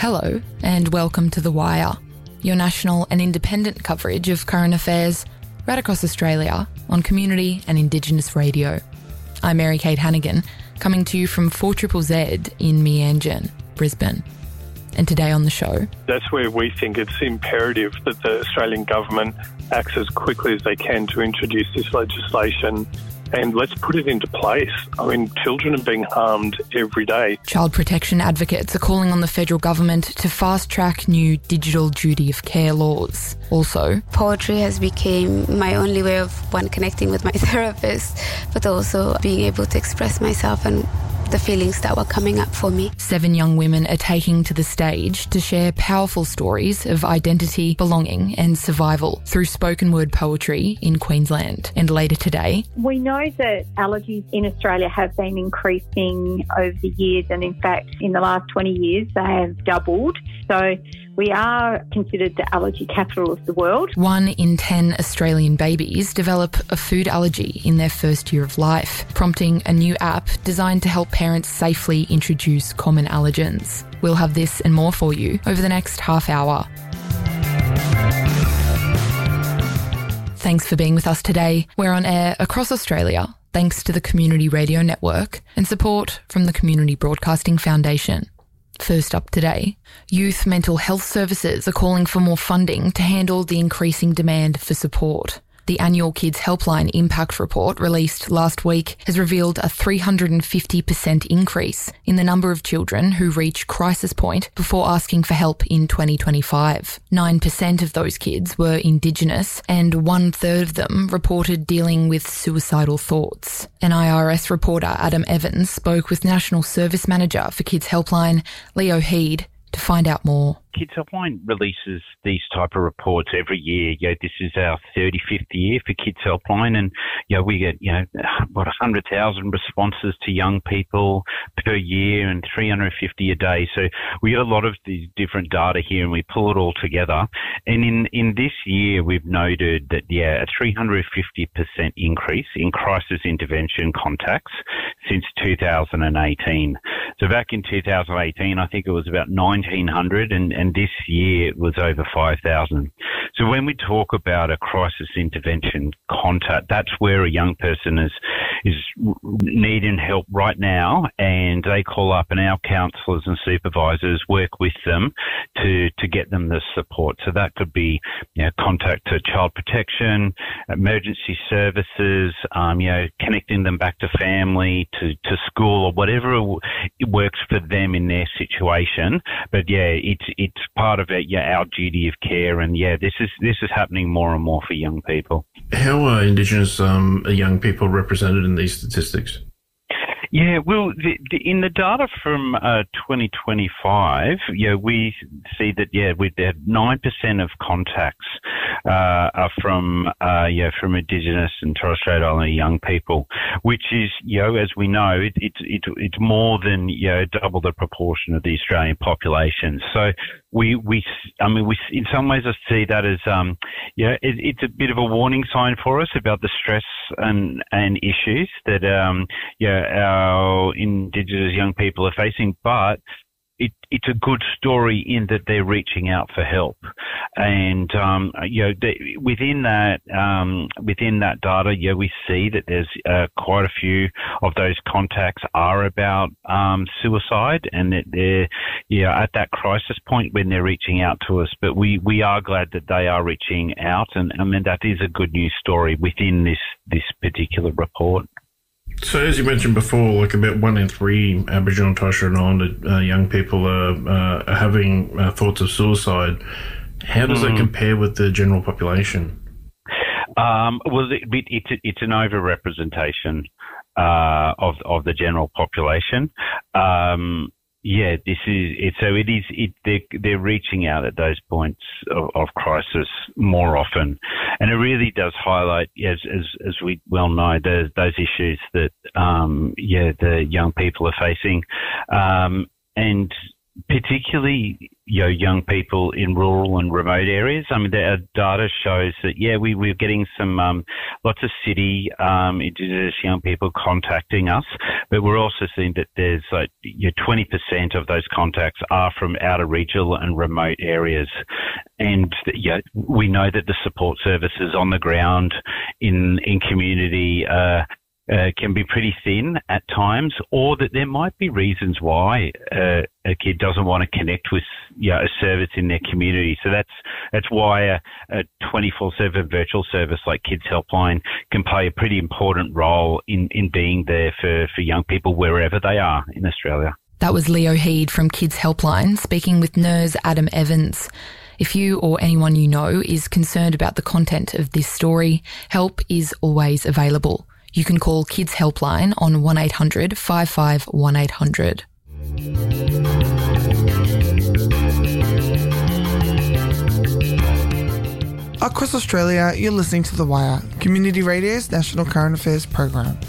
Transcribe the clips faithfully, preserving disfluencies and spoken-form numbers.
Hello and welcome to The Wire, your national and independent coverage of current affairs right across Australia on community and Indigenous radio. I'm Mary-Kate Hannigan, coming to you from four Z Z Z in Meanjin, Brisbane. And today on the show... That's where we think it's imperative that the Australian government acts as quickly as they can to introduce this legislation, and let's put it into place. I mean, children are being harmed every day. Child protection advocates are calling on the federal government to fast-track new digital duty of care laws. Also, poetry has become my only way of, one, connecting with my therapist, but also being able to express myself and the feelings that were coming up for me. Seven young women are taking to the stage to share powerful stories of identity, belonging and survival through spoken word poetry in Queensland. And later today... We know that allergies in Australia have been increasing over the years, and in fact in the last twenty years they have doubled. So we are considered the allergy capital of the world. One in ten Australian babies develop a food allergy in their first year of life, prompting a new app designed to help parents safely introduce common allergens. We'll have this and more for you over the next half hour. Thanks for being with us today. We're on air across Australia, thanks to the Community Radio Network and support from the Community Broadcasting Foundation. First up today, youth mental health services are calling for more funding to handle the increasing demand for support. The annual Kids Helpline Impact Report released last week has revealed a three hundred fifty percent increase in the number of children who reach crisis point before asking for help in twenty twenty-five. nine percent of those kids were Indigenous and one-third of them reported dealing with suicidal thoughts. An I R S reporter, Adam Evans, spoke with National Service Manager for Kids Helpline, Leo Heed, to find out more. Kids Helpline releases these type of reports every year. You know, this is our thirty-fifth year for Kids Helpline, and you know, we get you know what one hundred thousand responses to young people per year, and three hundred fifty a day. So we get a lot of these different data here, and we pull it all together. And in in this year, we've noted that yeah, a three hundred fifty percent increase in crisis intervention contacts since two thousand eighteen. So back in two thousand eighteen, I think it was about nineteen hundred, and and this year it was over five thousand. So when we talk about a crisis intervention contact, that's where a young person is is needing help right now, and they call up, and our counsellors and supervisors work with them to to get them the support. So that could be you know, contact to child protection, emergency services, um, you know, connecting them back to family, to, to school, or whatever it works for them in their situation. But yeah, it's it's part of it, yeah, our duty of care, and yeah, this is this is happening more and more for young people. How are Indigenous um, young people represented in these statistics? Yeah, well, the, the, in the data from uh, twenty twenty-five, yeah, we see that yeah, we had nine percent of contacts uh, are from uh, yeah from Indigenous and Torres Strait Islander young people, which is you know as we know it, it, it it's more than you know double the proportion of the Australian population. So we we I mean we in some ways I see that as um yeah it, it's a bit of a warning sign for us about the stress and and issues that um yeah our Our Indigenous young people are facing, but it, it's a good story in that they're reaching out for help, and um, you know they, within that um, within that data, yeah, we see that there's uh, quite a few of those contacts are about um, suicide, and that they're yeah at that crisis point when they're reaching out to us. But we, we are glad that they are reaching out, and I mean that is a good news story within this this particular report. So as you mentioned before, like about one in three Aboriginal and Torres Strait Islander uh, young people are, uh, are having uh, thoughts of suicide. How does mm. that compare with the general population? Um, well, it, it's it's an overrepresentation uh, of of the general population. Um, Yeah, this is it. So it is. It they're, they're reaching out at those points of, of crisis more often, and it really does highlight, as as, as we well know, the, those issues that um, yeah the young people are facing, um, and particularly, you know, young people in rural and remote areas. I mean, our data shows that, yeah, we, we're getting some, um, lots of city, um, Indigenous young people contacting us, but we're also seeing that there's like, you know, twenty percent of those contacts are from outer regional and remote areas. And, yeah, we know that the support services on the ground in, in community, uh, Uh, can be pretty thin at times, or that there might be reasons why uh, a kid doesn't want to connect with, you know, a service in their community. So that's that's why a, a twenty-four seven virtual service like Kids Helpline can play a pretty important role in, in being there for, for young people wherever they are in Australia. That was Leo Heed from Kids Helpline speaking with N E R S Adam Evans. If you or anyone you know is concerned about the content of this story, help is always available. You can call Kids Helpline on one eight hundred five five one eight hundred. Across Australia, you're listening to The Wire, Community Radio's national current affairs program.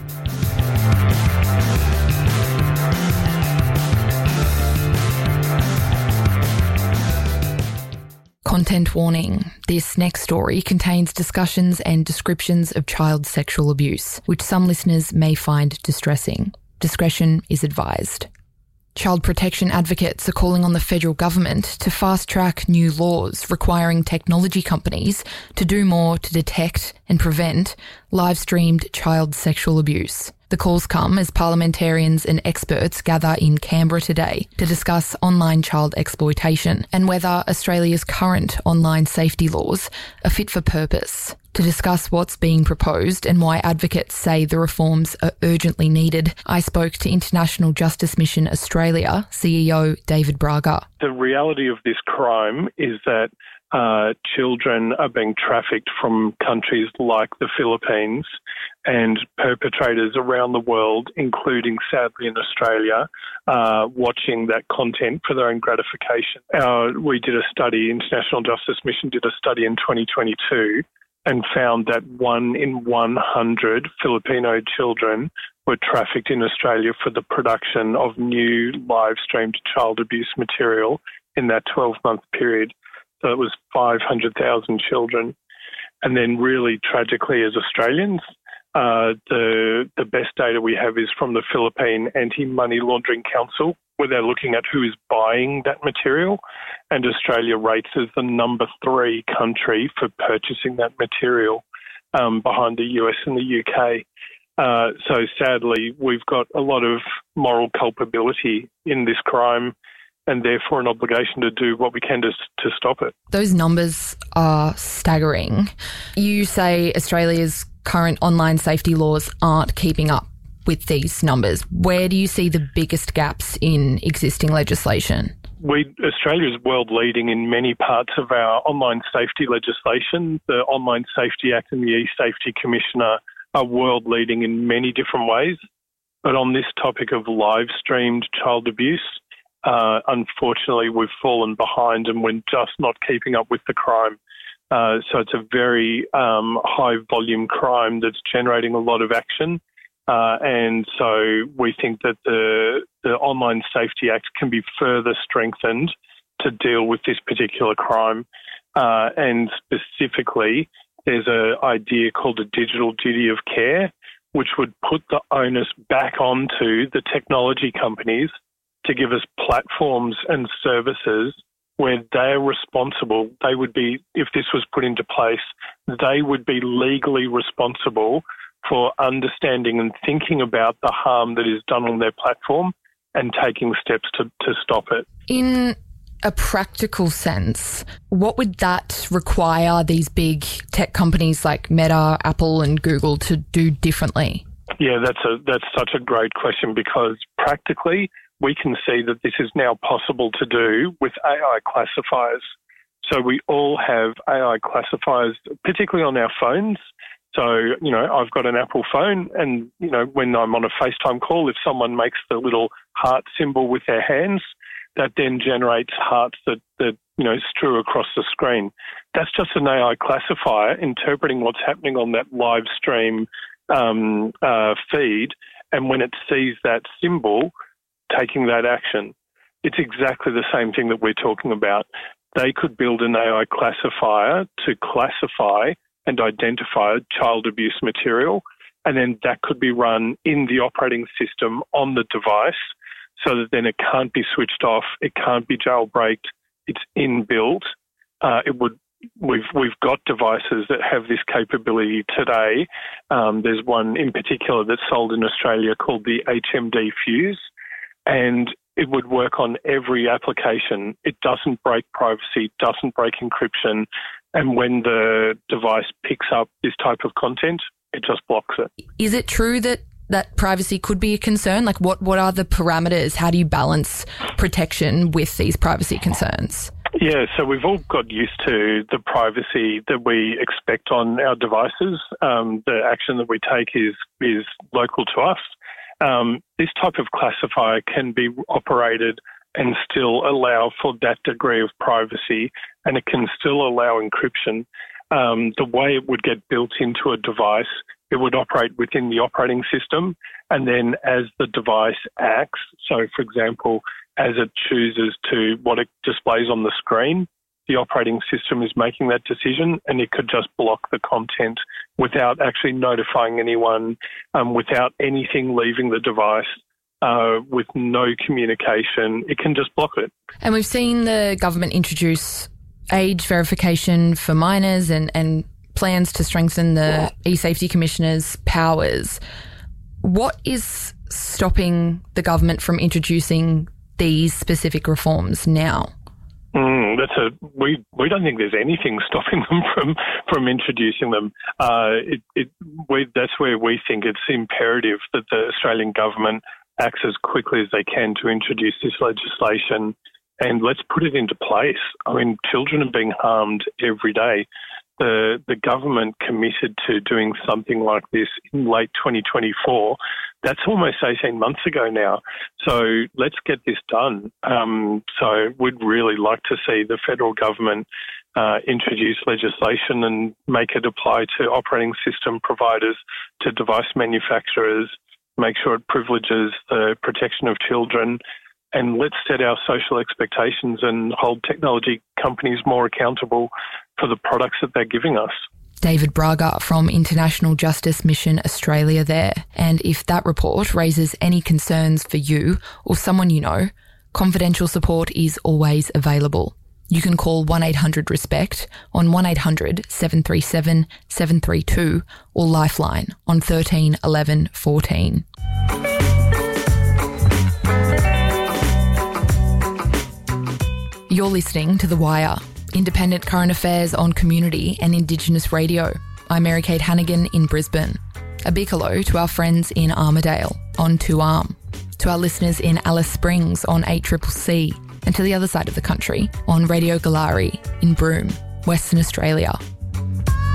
Content warning. This next story contains discussions and descriptions of child sexual abuse, which some listeners may find distressing. Discretion is advised. Child protection advocates are calling on the federal government to fast-track new laws requiring technology companies to do more to detect and prevent live-streamed child sexual abuse. The calls come as parliamentarians and experts gather in Canberra today to discuss online child exploitation and whether Australia's current online safety laws are fit for purpose. To discuss what's being proposed and why advocates say the reforms are urgently needed, I spoke to International Justice Mission Australia C E O David Braga. The reality of this crime is that uh, children are being trafficked from countries like the Philippines, and perpetrators around the world, including sadly in Australia, uh, watching that content for their own gratification. Uh, we did a study, International Justice Mission did a study in twenty twenty-two and found that one in one hundred Filipino children were trafficked in Australia for the production of new live-streamed child abuse material in that twelve-month period. So it was five hundred thousand children. And then really tragically as Australians, Uh, the the best data we have is from the Philippine Anti-Money Laundering Council, where they're looking at who is buying that material, and Australia rates as the number three country for purchasing that material, um, behind the U S and the U K. Uh, so sadly, we've got a lot of moral culpability in this crime, and therefore an obligation to do what we can to, to stop it. Those numbers are staggering. You say Australia's current online safety laws aren't keeping up with these numbers. Where do you see the biggest gaps in existing legislation? We, Australia is world leading in many parts of our online safety legislation. The Online Safety Act and the E-Safety Commissioner are world leading in many different ways. But on this topic of live streamed child abuse, uh, unfortunately we've fallen behind and we're just not keeping up with the crime. Uh, so it's a very um, high-volume crime that's generating a lot of action. Uh, and so we think that the, the Online Safety Act can be further strengthened to deal with this particular crime. Uh, and specifically, there's an idea called a digital duty of care, which would put the onus back onto the technology companies to give us platforms and services where they're responsible. They would be, if this was put into place, they would be legally responsible for understanding and thinking about the harm that is done on their platform and taking steps to, to stop it. In a practical sense, what would that require these big tech companies like Meta, Apple and Google to do differently? Yeah, that's a that's such a great question, because practically we can see that this is now possible to do with A I classifiers. So we all have A I classifiers, particularly on our phones. So, you know, I've got an Apple phone and, you know, when I'm on a FaceTime call, if someone makes the little heart symbol with their hands, that then generates hearts that, that you know, strew across the screen. That's just an A I classifier interpreting what's happening on that live stream um, uh, feed. And when it sees that symbol, taking that action. It's exactly the same thing that we're talking about. They could build an A I classifier to classify and identify child abuse material, and then that could be run in the operating system on the device so that then it can't be switched off, it can't be jailbreaked, it's inbuilt. Uh, it would We've we've got devices that have this capability today. Um, there's one in particular that's sold in Australia called the H M D Fuse, and it would work on every application. It doesn't break privacy, doesn't break encryption, and when the device picks up this type of content, it just blocks it. Is it true that that privacy could be a concern? Like, what, what are the parameters? How do you balance protection with these privacy concerns? Yeah, so we've all got used to the privacy that we expect on our devices. Um, the action that we take is is local to us. Um, this type of classifier can be operated and still allow for that degree of privacy, and it can still allow encryption. Um, the way it would get built into a device, it would operate within the operating system, and then as the device acts, so for example, as it chooses to what it displays on the screen, the operating system is making that decision, and it could just block the content without actually notifying anyone, um, without anything leaving the device, uh, with no communication. It can just block it. And we've seen the government introduce age verification for minors and, and plans to strengthen the eSafety Commissioner's powers. What is stopping the government from introducing these specific reforms now? Mm, that's a we. We don't think there's anything stopping them from from introducing them. Uh, it, it, we, that's where we think it's imperative that the Australian government acts as quickly as they can to introduce this legislation, and let's put it into place. I mean, children are being harmed every day. The the government committed to doing something like this in late twenty twenty-four. That's almost eighteen months ago now. So let's get this done. Um, so we'd really like to see the federal government uh, introduce legislation and make it apply to operating system providers, to device manufacturers, make sure it privileges the protection of children, and let's set our social expectations and hold technology companies more accountable for the products that they're giving us. David Braga from International Justice Mission Australia there. And if that report raises any concerns for you or someone you know, confidential support is always available. You can call one eight hundred RESPECT on one eight hundred seven three seven seven three two or Lifeline on thirteen eleven fourteen. You're listening to The Wire, independent current affairs on community and Indigenous radio. I'm Mary-Kate Hannigan in Brisbane. A big hello to our friends in Armidale on two arm, to our listeners in Alice Springs on eight C C C, and to the other side of the country on Radio Galari in Broome, Western Australia.